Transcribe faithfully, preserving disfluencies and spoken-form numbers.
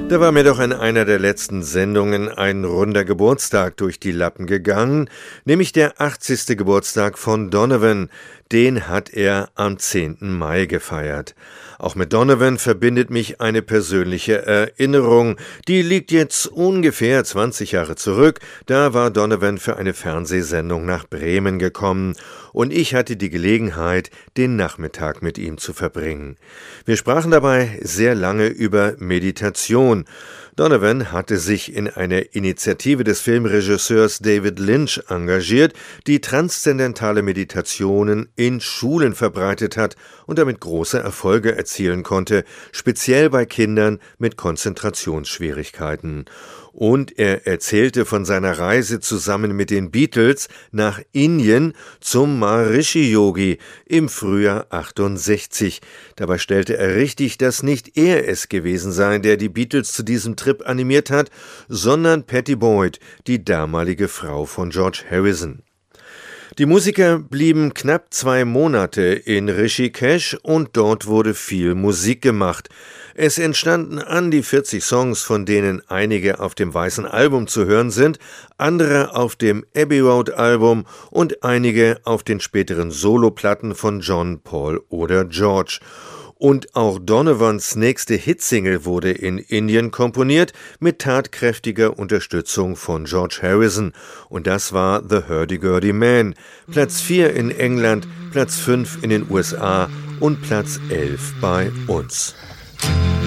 Da war mir doch in einer der letzten Sendungen ein runder Geburtstag durch die Lappen gegangen, nämlich der achtzigste Geburtstag von Donovan. Den hat er am zehnten Mai gefeiert. Auch mit Donovan verbindet mich eine persönliche Erinnerung. Die liegt jetzt ungefähr zwanzig Jahre zurück. Da war Donovan für eine Fernsehsendung nach Bremen gekommen und ich hatte die Gelegenheit, den Nachmittag mit ihm zu verbringen. Wir sprachen dabei sehr lange über Meditation. Donovan hatte sich in einer Initiative des Filmregisseurs David Lynch engagiert, die transzendentale Meditationen in Schulen verbreitet hat und damit große Erfolge erzielen konnte, speziell bei Kindern mit Konzentrationsschwierigkeiten. Und er erzählte von seiner Reise zusammen mit den Beatles nach Indien zum Maharishi-Yogi im Frühjahr achtundsechzig. Dabei stellte er richtig, dass nicht er es gewesen sei, der die Beatles zu diesem Trip animiert hat, sondern Pattie Boyd, die damalige Frau von George Harrison. Die Musiker blieben knapp zwei Monate in Rishikesh und dort wurde viel Musik gemacht. Es entstanden an die vierzig Songs, von denen einige auf dem Weißen Album zu hören sind, andere auf dem Abbey Road Album und einige auf den späteren Soloplatten von John, Paul oder George. Und auch Donovans nächste Hitsingle wurde in Indien komponiert, mit tatkräftiger Unterstützung von George Harrison. Und das war The Hurdy-Gurdy Man. Platz vier in England, Platz fünf in den U S A und Platz elf bei uns.